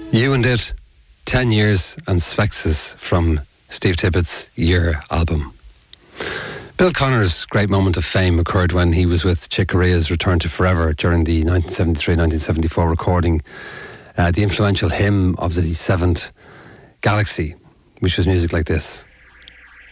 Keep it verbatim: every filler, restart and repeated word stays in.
You and It, ten years and Sphinxes from Steve Tippett's Year album. Bill Connor's great moment of fame occurred when he was with Chick Corea's Return to Forever during the nineteen seventy-three nineteen seventy-four recording, uh, the influential hymn of the Seventh Galaxy, which was music like this.